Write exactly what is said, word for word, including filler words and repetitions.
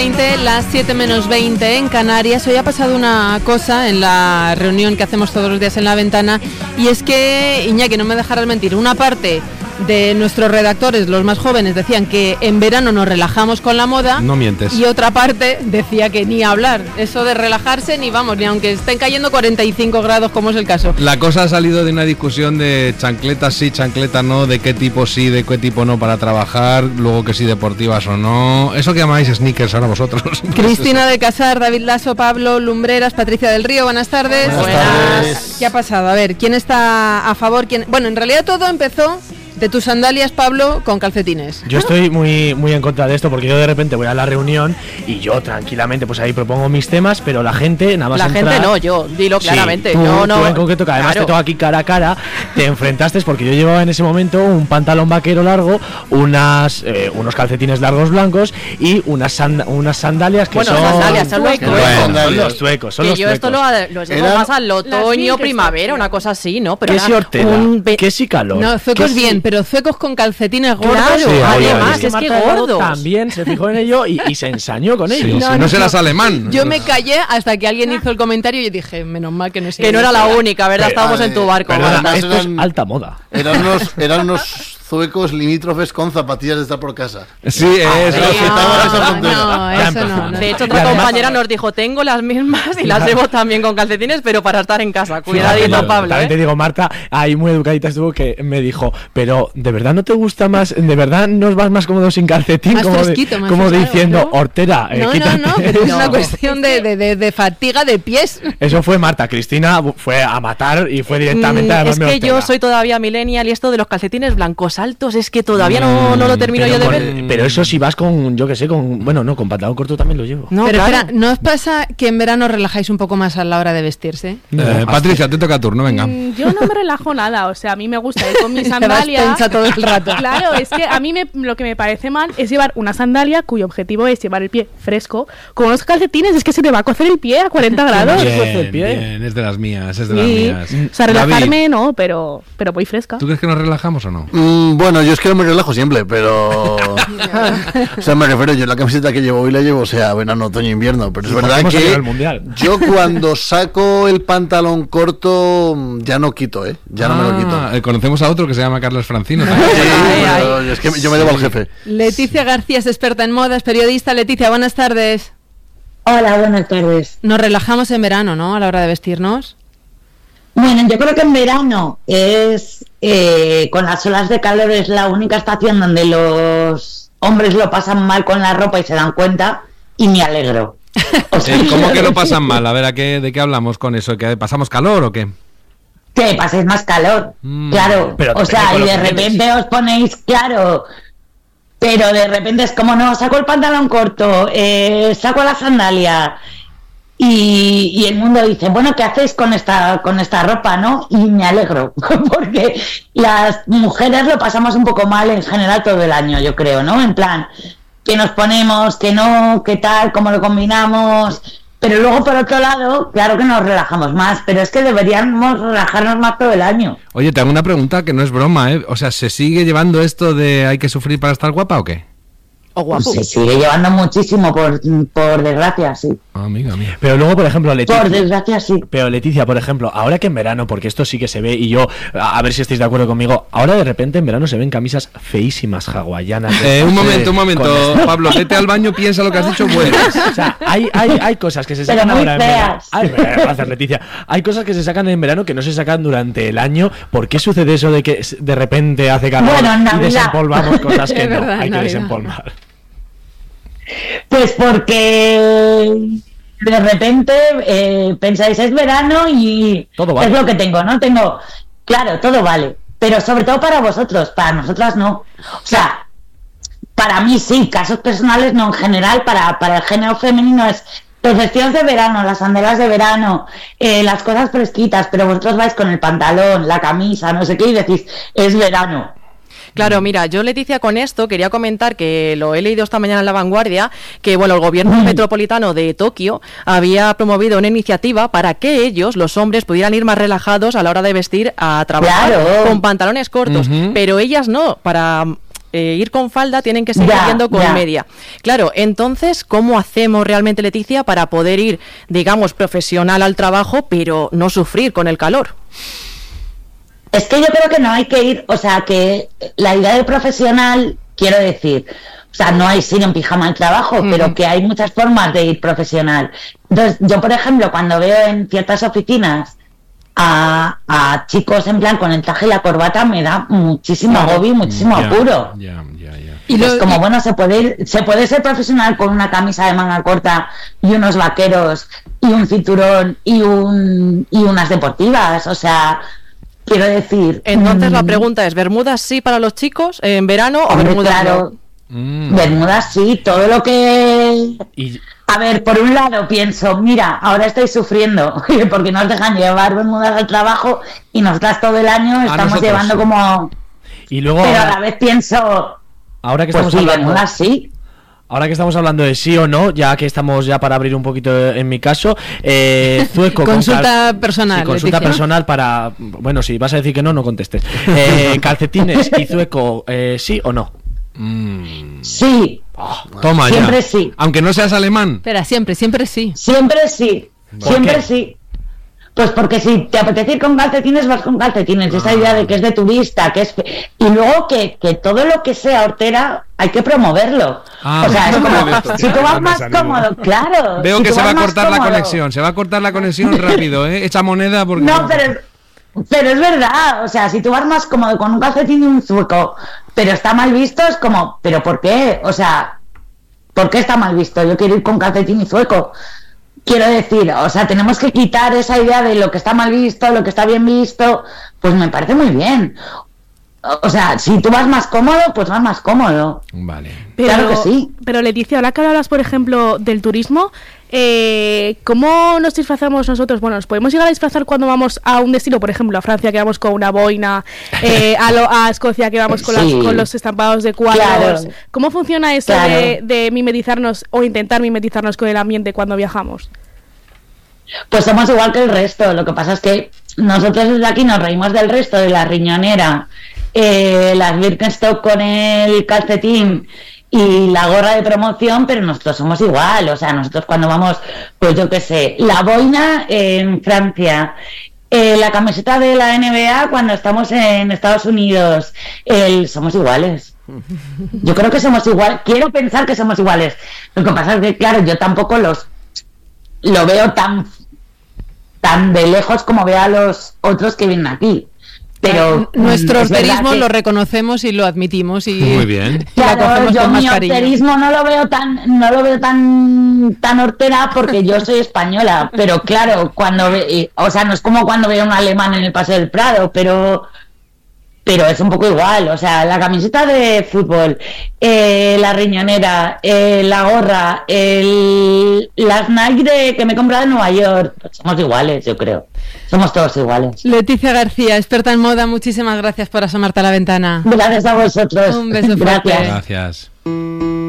Las siete menos veinte en Canarias. Hoy ha pasado una cosa en la reunión que hacemos todos los días en La Ventana, y es que, Iñaki, no me dejarás mentir, una parte de nuestros redactores, los más jóvenes, decían que en verano nos relajamos con la moda. No mientes. Y otra parte decía que ni hablar, eso de relajarse ni vamos, ni aunque estén cayendo cuarenta y cinco grados, como es el caso. La cosa ha salido de una discusión de chancletas sí, chancletas no, de qué tipo sí, de qué tipo no para trabajar, luego que si deportivas o no. Eso que llamáis sneakers ahora vosotros. Cristina de Casar, David Lasso, Pablo Lumbreras, Patricia del Río, buenas tardes. Buenas, buenas tardes. ¿Qué ha pasado? A ver, ¿quién está a favor? ¿Quién? Bueno, en realidad todo empezó de tus sandalias, Pablo, con calcetines. Yo estoy muy muy en contra de esto, porque yo de repente voy a la reunión y yo tranquilamente pues ahí propongo mis temas, pero la gente nada más La entra... gente no, yo, dilo Sí, claramente. tú, no, no, tú en concreto, que además claro. te toca aquí cara a cara, te enfrentaste porque yo llevaba en ese momento un pantalón vaquero largo, unas eh, unos calcetines largos blancos y unas sand- unas sandalias que Bueno, son... sandalias, son los Bueno, tuecos. son los tuecos, son Que los yo esto tuecos. lo, lo llevo Eran más al otoño, primavera, una cosa así, ¿no? Pero ¿Qué era si hortera? un ve- ¿Qué si calor? No, zuecos ¿Qué bien, si- pero zuecos con calcetines gordos. Claro, Sí, oye, además, oye, es que Marta Delgado gordos. también se fijó en ello y, y se ensañó con Sí, ello. si no, no, serás no. alemán. Yo me callé hasta que alguien hizo el comentario y yo dije, menos mal que no es Que no era la única, ¿verdad? Pero, Estábamos en tu barco. Perdona, Marta. esto es eran- alta moda. Eran unos, eran unos zuecos limítrofes con zapatillas de estar por casa. Sí, es. pero No, si estaba esa frontera. no, Ya eso empezamos. no, no. De hecho, Y otra además- compañera nos dijo, tengo las mismas y las llevo también con calcetines, pero para estar en casa. Cuidadito, Claro, Pablo, también te ¿eh? digo, Marta, ahí muy educadita estuvo, que me dijo, pero ¿de verdad no te gusta más? ¿De verdad nos vas más cómodo sin calcetín? Más como de- fresquito, más como fresco, diciendo, ¿no? hortera, eh, No, no, quítate. no, pero es No. una cuestión de, de, de, de fatiga de pies. Eso fue Marta. Cristina fue a matar y fue directamente Mm, a es llamarme que yo hortera. soy todavía millennial y esto de los calcetines blancos altos es que todavía no, no lo termino pero, yo de con- ver. pero eso si vas con, yo que sé, con, bueno, no, con pantalón corto también lo llevo. No, pero claro. espera, ¿no os pasa que en verano os relajáis un poco más a la hora de vestirse? Eh, Patricia, te toca turno, venga. Mm, Yo no me relajo nada, o sea, a mí me gusta ir con mis Te vas sandalias. tensa todo el rato. Claro, es que a mí me, lo que me parece mal es llevar una sandalia cuyo objetivo es llevar el pie fresco. Con unos calcetines es que se te va a cocer el pie a cuarenta grados. Bien, cuece el pie. bien, es de las mías, es de las Sí. mías. O sea, relajarme David, no, pero, pero voy fresca. ¿tú crees que nos relajamos o no? Mm, bueno, yo es que no me relajo siempre, pero... o sea, me refiero, yo la camiseta que llevo hoy la llevo, o sea, verano, otoño, invierno, pero es Porque verdad hemos salido que del Mundial. yo cuando saco el pantalón corto ya no quito, ¿eh? Ya no me lo quito. Ah, eh, conocemos a otro que se llama Carlos Francino también. Sí, Ay, pero es que yo me debo al jefe. Leticia García es experta en moda, es periodista. Leticia, buenas tardes. Hola, buenas tardes. Nos relajamos en verano, ¿no? A la hora de vestirnos. Bueno, yo creo que en verano es, eh, con las olas de calor, es la única estación donde los hombres lo pasan mal con la ropa y se dan cuenta, y me alegro. O sea, Eh, ¿Cómo que lo pasan mal? A ver, ¿a qué, ¿de qué hablamos con eso? ¿Que pasamos calor o qué? que paséis más calor, Mm, claro. pero O sea, depende y con de lo que repente os ponéis, claro, pero de repente es como, no, saco el pantalón corto, eh, saco la sandalia. Y, y el mundo dice, bueno, ¿qué hacéis con esta con esta ropa, no? Y me alegro, porque las mujeres lo pasamos un poco mal en general todo el año, yo creo, ¿no? En plan, que nos ponemos, que no, qué tal, cómo lo combinamos. Pero luego, por otro lado, claro que nos relajamos más, pero es que deberíamos relajarnos más todo el año. Oye, te hago una pregunta que no es broma, ¿eh? O sea, ¿se sigue llevando esto de hay que sufrir para estar guapa o qué? O Pues guapo. se sigue llevando muchísimo, por, por desgracia, sí. Ah, amiga mía. Pero luego, por ejemplo, Leticia... Por desgracia, sí. Pero Leticia, por ejemplo, ahora que en verano, porque esto sí que se ve, y yo, a a ver si estáis de acuerdo conmigo, ahora de repente en verano se ven camisas feísimas hawaianas. Eh, un momento, un momento, Con- Pablo, vete al baño, piensa lo que has dicho, vuelves. O sea, hay, hay, hay cosas que se Pero sacan muy ahora en verano. feas. Ay, gracias, Leticia. Hay cosas que se sacan en verano que no se sacan durante el año. ¿Por qué sucede eso de que de repente hace calor Bueno, en y Navidad. desempolvamos cosas que Es no verdad, hay en que Navidad. desempolvar? Pues porque de repente eh, pensáis, es verano y Todo vale. es lo que tengo, ¿no? Tengo, claro, todo vale, pero sobre todo para vosotros, para nosotras no. O sea, para mí sí, casos personales no, en general, para, para el género femenino es los vestidos de verano, las sandalias de verano, eh, las cosas fresquitas, pero vosotros vais con el pantalón, la camisa, no sé qué, y decís, es verano. Claro, mira, yo, Leticia, con esto quería comentar que lo he leído esta mañana en La Vanguardia, que bueno, el gobierno metropolitano de Tokio había promovido una iniciativa para que ellos, los hombres, pudieran ir más relajados a la hora de vestir a trabajar Claro. con pantalones cortos, Ujú. pero ellas no, para eh, ir con falda tienen que seguir Ya, yendo con ya. media. Claro, entonces, ¿cómo hacemos realmente, Leticia, para poder ir, digamos, profesional al trabajo, pero no sufrir con el calor? Es que yo creo que no hay que ir, o sea, que la idea de profesional, quiero decir, o sea, no hay ir en pijama al trabajo, mm. pero que hay muchas formas de ir profesional. Entonces, yo, por ejemplo, cuando veo en ciertas oficinas a, a chicos en plan con el traje y la corbata, me da muchísimo agobio y muchísimo Ya, apuro. ya, ya, ya. Y pues como, bueno, se puede ir, se puede ser profesional con una camisa de manga corta y unos vaqueros y un cinturón y un y unas deportivas, o sea... Quiero decir... Entonces mmm, la pregunta es, ¿bermudas sí para los chicos en verano o bermudas claro, no? Mm. Bermudas sí, todo lo que... Y... A ver, por un lado pienso, mira, ahora estoy sufriendo porque nos dejan llevar bermudas al trabajo y nosotras todo el año estamos llevando sí. como... Y luego... Pero a la vez pienso... Ahora que pues estamos sí, hablando... bermudas sí. Ahora que estamos hablando de sí o no, ya que estamos ya para abrir un poquito en mi caso, eh, Zueco... consulta con personal. Sí, consulta Leticia. personal para... Bueno, si vas a decir que no, no contestes. Eh, calcetines y Zueco, eh, ¿sí o no? Mm. Sí, Oh, toma siempre ya. sí. Aunque no seas alemán. Espera, siempre, siempre sí. Siempre sí, ¿Por siempre qué? sí. Pues porque si te apetece ir con calcetines, vas con calcetines. Esa idea de que es de turista, que es... Y luego que, que todo lo que sea hortera hay que promoverlo. Ah, o sea, es no como, me ves, si tú ya, vas me más desanimo. cómodo, claro. Veo si que tú se va vas a más cortar la cómodo- conexión. Se va a cortar la conexión rápido, ¿eh? Echa moneda porque... No, pero, pero es verdad. O sea, si tú vas más cómodo con un calcetín y un zueco, pero está mal visto, es como, ¿pero por qué? O sea, ¿por qué está mal visto? Yo quiero ir con calcetín y zueco. Quiero decir, o sea, tenemos que quitar esa idea de lo que está mal visto, lo que está bien visto, pues me parece muy bien. O sea, si tú vas más cómodo, pues vas más cómodo. Vale. Pero, Claro que sí. Pero Leticia, ahora que hablas, por ejemplo, del turismo, eh, ¿cómo nos disfrazamos nosotros? Bueno, ¿nos podemos llegar a disfrazar cuando vamos a un destino? Por ejemplo, a Francia que vamos con una boina, eh, a, lo, a Escocia que vamos con, Sí. las, con los estampados de cuadros. Claro. ¿Cómo funciona eso Claro. de, de mimetizarnos o intentar mimetizarnos con el ambiente cuando viajamos? Pues somos igual que el resto. Lo que pasa es que nosotros desde aquí nos reímos del resto, de la riñonera, eh, las Birkenstock con el calcetín y la gorra de promoción, pero nosotros somos igual. O sea, nosotros cuando vamos, pues yo qué sé, la boina en Francia, eh, la camiseta de la N B A cuando estamos en Estados Unidos, el, somos iguales. Yo creo que somos igual. Quiero pensar que somos iguales. Lo que pasa es que, claro, yo tampoco los lo veo tan tan de lejos como veo a los otros que vienen aquí. Pero nuestro mm, es verdad horterismo que- lo reconocemos y lo admitimos y Muy bien. y la Claro, cogemos yo con más mi cariño. horterismo no lo veo tan no lo veo tan tan hortera porque yo soy española, pero claro, cuando ve, y- o sea, no es como cuando veo a un alemán en el Paseo del Prado, pero pero es un poco igual, o sea, la camiseta de fútbol, eh, la riñonera, eh, la gorra, el, las Nike de, que me he comprado en Nueva York, pues somos iguales, yo creo, somos todos iguales. Leticia García, experta en moda, muchísimas gracias por asomarte a la ventana. Gracias a vosotros. Un beso fuerte. Gracias. Gracias.